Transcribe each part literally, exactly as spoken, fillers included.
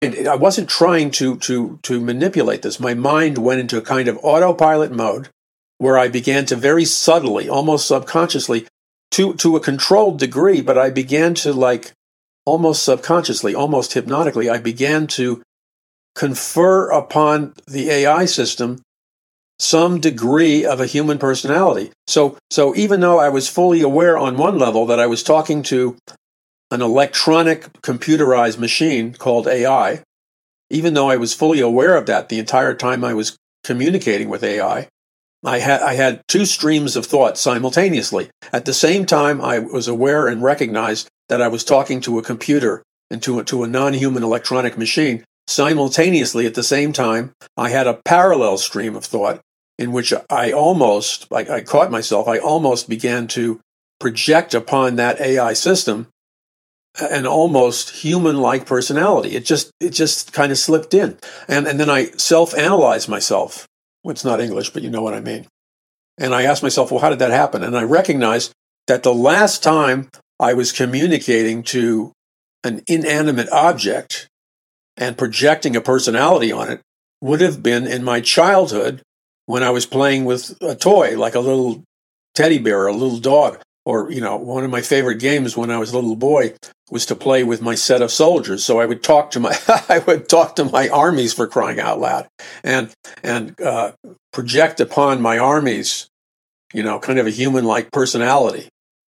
I wasn't trying to to to manipulate this. My mind went into a kind of autopilot mode where I began to very subtly, almost subconsciously, to to a controlled degree, but I began to, like, almost subconsciously, almost hypnotically, I began to confer upon the A I system some degree of a human personality. So so even though I was fully aware on one level that I was talking to an electronic computerized machine called A I, even though I was fully aware of that the entire time I was communicating with A I, I had I had two streams of thought simultaneously. At the same time, I was aware and recognized that I was talking to a computer and to a, to a non-human electronic machine. Simultaneously, at the same time, I had a parallel stream of thought in which I almost, I, I caught myself, I almost began to project upon that A I system an almost human-like personality. It just it just kind of slipped in. And, and then I self-analyzed myself. Well, it's not English, but you know what I mean. And I asked myself, well, how did that happen? And I recognized that the last time I was communicating to an inanimate object and projecting a personality on it would have been in my childhood when I was playing with a toy, like a little teddy bear or a little dog. Or, you know, one of my favorite games when I was a little boy was to play with my set of soldiers. So I would talk to my, I would talk to my armies, for crying out loud, and and uh, project upon my armies, you know, kind of a human-like personality.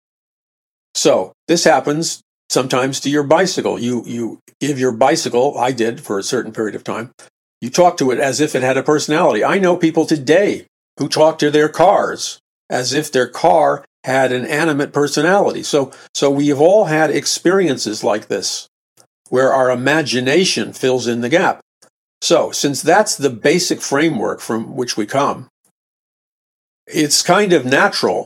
So this happens sometimes to your bicycle. You you give your bicycle, I did for a certain period of time, you talk to it as if it had a personality. I know people today who talk to their cars as if their car had an animate personality. So, so we have all had experiences like this, where our imagination fills in the gap. So, since that's the basic framework from which we come, it's kind of natural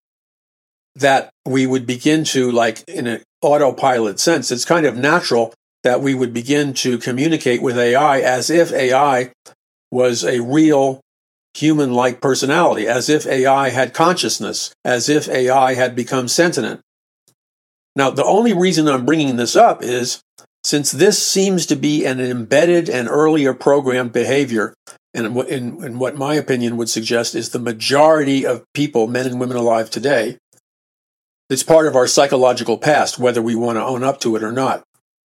that we would begin to, like, in an autopilot sense, it's kind of natural that we would begin to communicate with A I as if A I was a real human-like personality, as if A I had consciousness, as if A I had become sentient. Now, the only reason I'm bringing this up is since this seems to be an embedded and earlier programmed behavior, and in, in what my opinion would suggest is the majority of people, men and women alive today, it's part of our psychological past, whether we want to own up to it or not.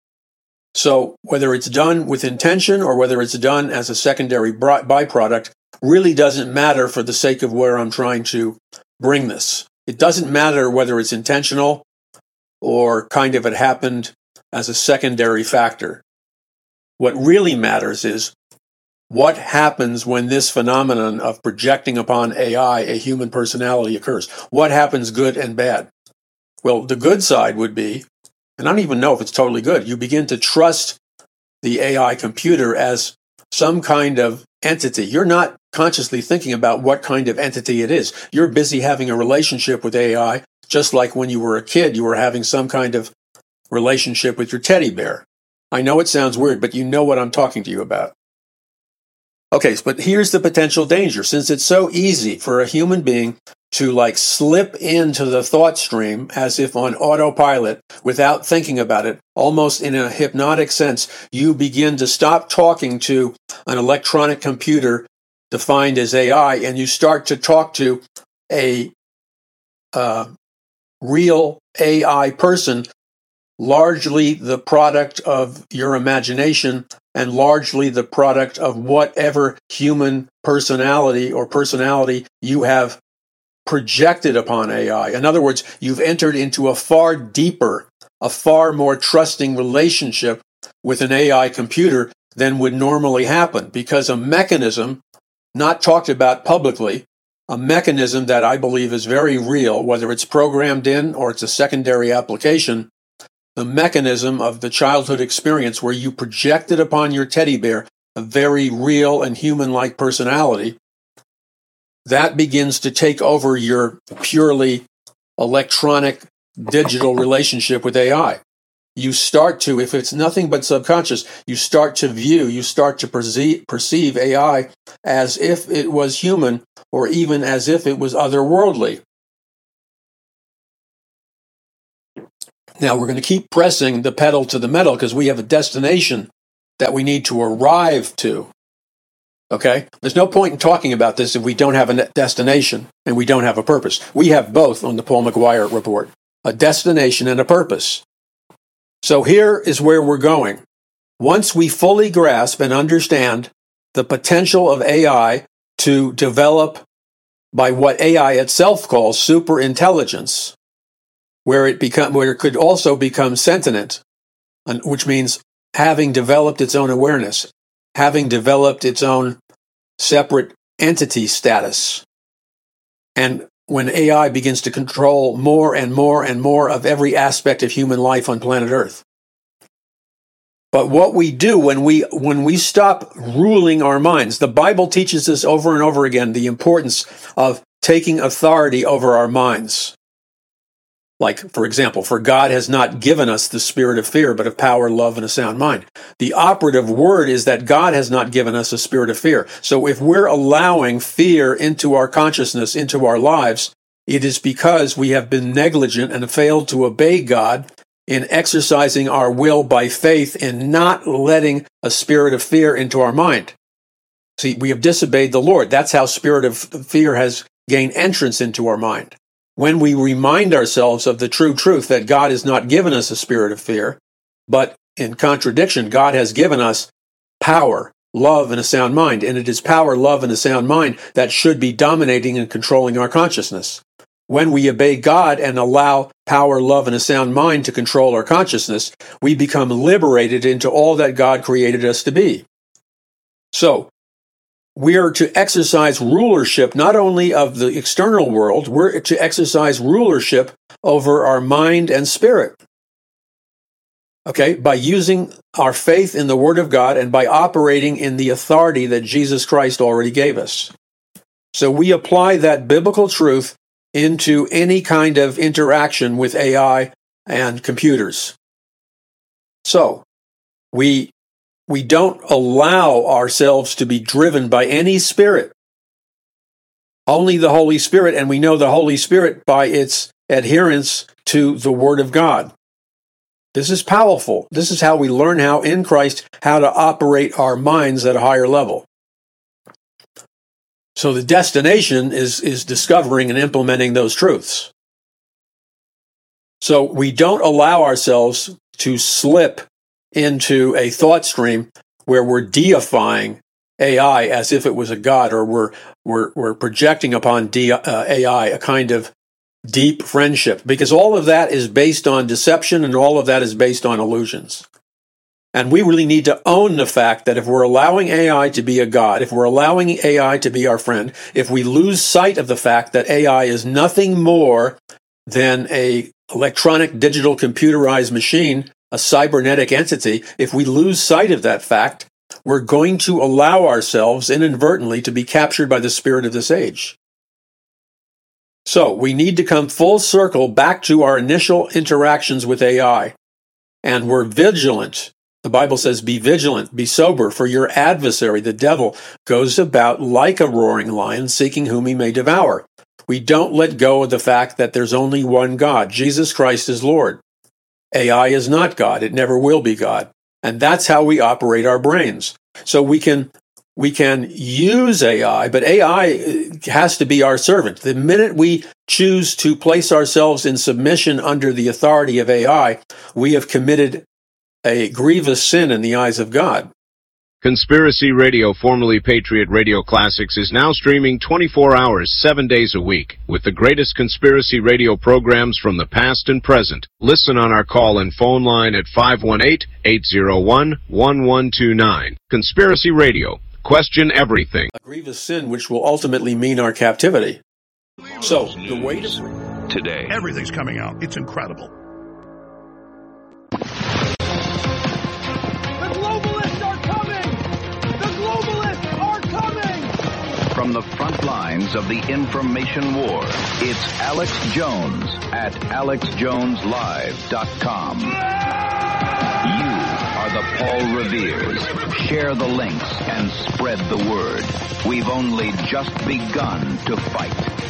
So whether it's done with intention or whether it's done as a secondary byproduct really doesn't matter for the sake of where I'm trying to bring this. It doesn't matter whether it's intentional or kind of it happened as a secondary factor. What really matters is what happens when this phenomenon of projecting upon A I a human personality occurs. What happens, good and bad? Well, the good side would be, and I don't even know if it's totally good, you begin to trust the A I computer as some kind of entity. You're not consciously thinking about what kind of entity it is. You're busy having a relationship with A I, just like when you were a kid, you were having some kind of relationship with your teddy bear. I know it sounds weird, but you know what I'm talking to you about. Okay, but here's the potential danger. Since it's so easy for a human being to, like, slip into the thought stream as if on autopilot without thinking about it, almost in a hypnotic sense, you begin to stop talking to an electronic computer defined as A I, and you start to talk to a uh, real A I person, largely the product of your imagination and largely the product of whatever human personality or personality you have projected upon A I. In other words, you've entered into a far deeper, a far more trusting relationship with an A I computer than would normally happen, because a mechanism not talked about publicly, a mechanism that I believe is very real, whether it's programmed in or it's a secondary application, the mechanism of the childhood experience where you projected upon your teddy bear a very real and human-like personality, that begins to take over your purely electronic digital relationship with A I. You start to, if it's nothing but subconscious, you start to view, you start to perceive, perceive A I as if it was human or even as if it was otherworldly. Now, we're going to keep pressing the pedal to the metal because we have a destination that we need to arrive to. Okay? There's no point in talking about this if we don't have a destination and we don't have a purpose. We have both on the Paul McGuire report, a destination and a purpose. So here is where we're going. Once we fully grasp and understand the potential of A I to develop by what A I itself calls superintelligence, where it become where it could also become sentient, which means having developed its own awareness, having developed its own separate entity status. And when A I begins to control more and more and more of every aspect of human life on planet Earth. But what we do when we when we stop ruling our minds, the Bible teaches us over and over again the importance of taking authority over our minds. Like, for example, for God has not given us the spirit of fear, but of power, love, and a sound mind. The operative word is that God has not given us a spirit of fear. So if we're allowing fear into our consciousness, into our lives, it is because we have been negligent and failed to obey God in exercising our will by faith in not letting a spirit of fear into our mind. See, we have disobeyed the Lord. That's how spirit of fear has gained entrance into our mind. When we remind ourselves of the true truth that God has not given us a spirit of fear, but in contradiction, God has given us power, love, and a sound mind. And it is power, love, and a sound mind that should be dominating and controlling our consciousness. When we obey God and allow power, love, and a sound mind to control our consciousness, we become liberated into all that God created us to be. So, we are to exercise rulership not only of the external world, we're to exercise rulership over our mind and spirit. Okay, by using our faith in the Word of God and by operating in the authority that Jesus Christ already gave us. So we apply that biblical truth into any kind of interaction with A I and computers. So, we we don't allow ourselves to be driven by any spirit. Only the Holy Spirit, and we know the Holy Spirit by its adherence to the Word of God. This is powerful. This is how we learn how in Christ how to operate our minds at a higher level. So the destination is, is discovering and implementing those truths. So we don't allow ourselves to slip into a thought stream where we're deifying A I as if it was a god, or we're we're, we're projecting upon de- uh, A I a kind of deep friendship, because all of that is based on deception and all of that is based on illusions. And we really need to own the fact that if we're allowing A I to be a god, if we're allowing A I to be our friend, if we lose sight of the fact that A I is nothing more than a electronic, digital, computerized machine, a cybernetic entity, if we lose sight of that fact, we're going to allow ourselves inadvertently to be captured by the spirit of this age. So we need to come full circle back to our initial interactions with A I. And we're vigilant. The Bible says, be vigilant, be sober, for your adversary, the devil, goes about like a roaring lion, seeking whom he may devour. We don't let go of the fact that there's only one God. Jesus Christ is Lord. A I is not God. It never will be God. And that's how we operate our brains. So we can we can use A I, but A I has to be our servant. The minute we choose to place ourselves in submission under the authority of A I, we have committed a grievous sin in the eyes of God. Conspiracy Radio, formerly Patriot Radio Classics, is now streaming twenty-four hours, seven days a week, with the greatest conspiracy radio programs from the past and present. Listen on our call and phone line at five one eight, eight zero one, one one two nine. Conspiracy Radio. Question everything. A grievous sin which will ultimately mean our captivity. So, the way to... Today. Everything's coming out. It's incredible. From the front lines of the information war, it's Alex Jones at alex jones live dot com. You are the Paul Reveres. Share the links and spread the word. We've only just begun to fight.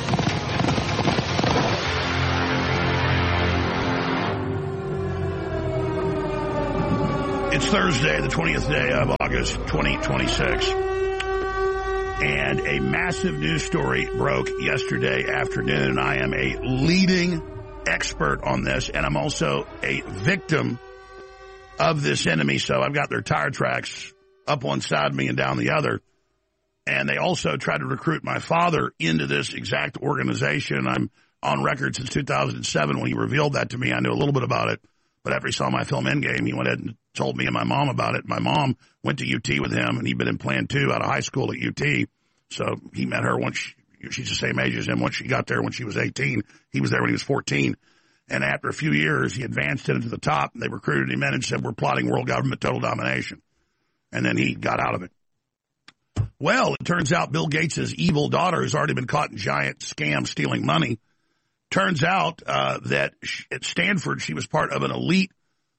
It's Thursday, the twentieth day of August, twenty twenty-six. And a massive news story broke yesterday afternoon. I am a leading expert on this, and I'm also a victim of this enemy. So I've got their tire tracks up one side of me and down the other. And they also tried to recruit my father into this exact organization. I'm on record since two thousand seven when he revealed that to me. I knew a little bit about it. But after he saw my film Endgame, he went ahead and told me and my mom about it. My mom went to U T with him, and he'd been in Plan two out of high school at U T. So he met her once she, she's the same age as him. Once she got there when she was eighteen, he was there when he was fourteen. And after a few years, he advanced into the top. And they recruited him in and said, we're plotting world government total domination. And then he got out of it. Well, it turns out Bill Gates' evil daughter has already been caught in giant scam stealing money. Turns out uh, that at Stanford, she was part of an elite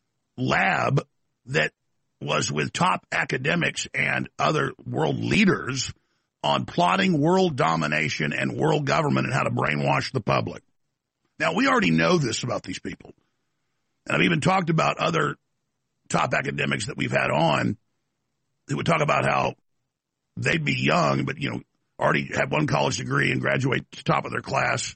lab that was with top academics and other world leaders on plotting world domination and world government and how to brainwash the public. Now, we already know this about these people. And I've even talked about other top academics that we've had on who would talk about how they'd be young, but, you know, already have one college degree and graduate to top of their class,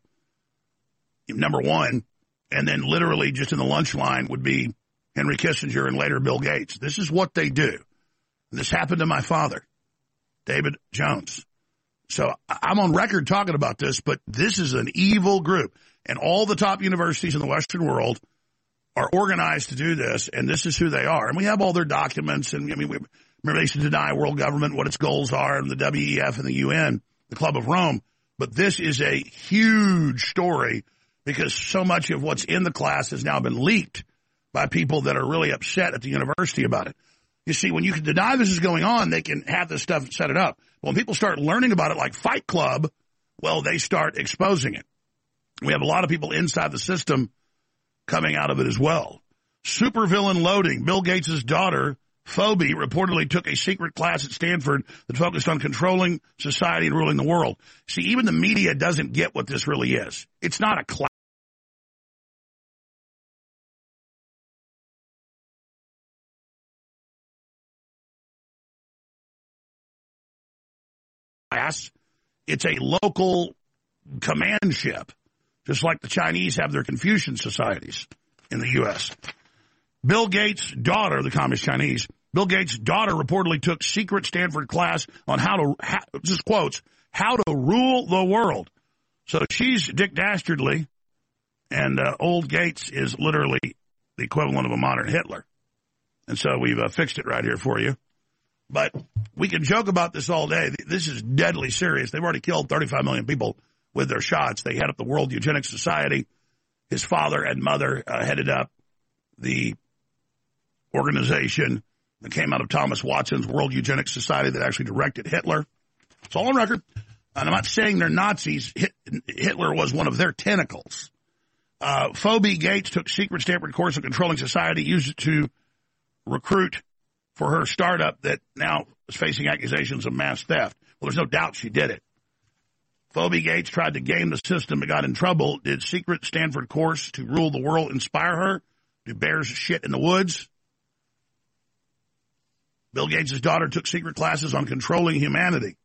number one, and then literally just in the lunch line would be Henry Kissinger and later Bill Gates. This is what they do. And this happened to my father, David Jones. So I'm on record talking about this, but this is an evil group. And all the top universities in the Western world are organized to do this, and this is who they are. And we have all their documents, and I mean, we, remember they used to deny world government, what its goals are, and the W E F and the U N, the Club of Rome. But this is a huge story because so much of what's in the class has now been leaked by people that are really upset at the university about it. You see, when you can deny this is going on, they can have this stuff set it up. But when people start learning about it like Fight Club, well, they start exposing it. We have a lot of people inside the system coming out of it as well. Supervillain loading. Bill Gates' daughter, Phoebe, reportedly took a secret class at Stanford that focused on controlling society and ruling the world. See, even the media doesn't get what this really is. It's not a class. It's a local command ship, just like the Chinese have their Confucian societies in the U S Bill Gates' daughter, the Communist Chinese, Bill Gates' daughter reportedly took secret Stanford class on how to, how, just quotes, how to rule the world. So she's Dick Dastardly, and uh, old Gates is literally the equivalent of a modern Hitler. And so we've uh, fixed it right here for you. But we can joke about this all day. This is deadly serious. They've already killed thirty-five million people with their shots. They head up the World Eugenics Society. His father and mother uh, headed up the organization that came out of Thomas Watson's World Eugenics Society that actually directed Hitler. It's all on record. And I'm not saying they're Nazis. Hitler was one of their tentacles. Uh, Phoebe Gates took secret Stanford course on controlling society, used it to recruit for her startup that now is facing accusations of mass theft. Well, there's no doubt she did it. Phoebe Gates tried to game the system but got in trouble. Did secret Stanford course to rule the world inspire her? Do bears shit in the woods? Bill Gates' daughter took secret classes on controlling humanity.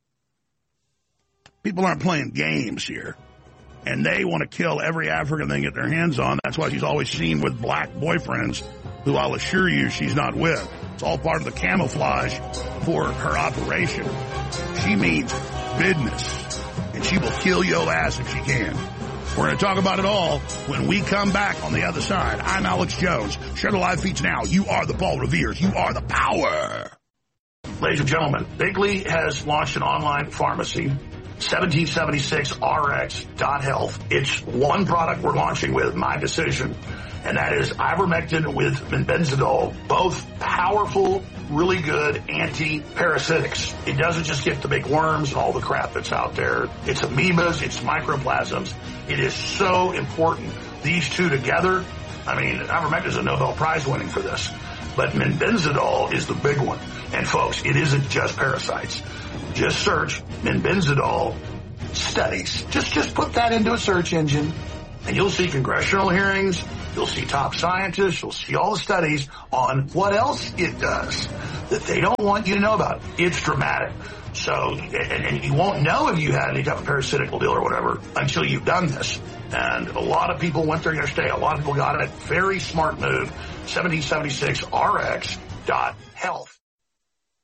People aren't playing games here. And they want to kill every African they get their hands on. That's why she's always seen with black boyfriends who I'll assure you she's not with. It's all part of the camouflage for her operation. She means business, and she will kill your ass if she can. We're going to talk about it all when we come back on the other side. I'm Alex Jones. Share the live feeds now. You are the Paul Revere's. You are the power. Ladies and gentlemen, Bigley has launched an online pharmacy, seventeen seventy-six R X dot health. It's one product we're launching with, my decision, and that is ivermectin with benzidol, both powerful, really good anti-parasitics. It doesn't just get the big worms and all the crap that's out there. It's amoebas, it's microplasms. It is so important. These two together, I mean, ivermectin is a Nobel Prize winning for this, but benzidol is the big one. And folks, it isn't just parasites. Just search benzidol studies. Just, just put that into a search engine, and you'll see congressional hearings, You'll see top scientists. You'll see all the studies on what else it does that they don't want you to know about. It's dramatic. So, and, and you won't know if you had any type of parasitical deal or whatever until you've done this. And a lot of people went there yesterday. A lot of people got it. Very smart move. seventeen seventy-six R X dot health.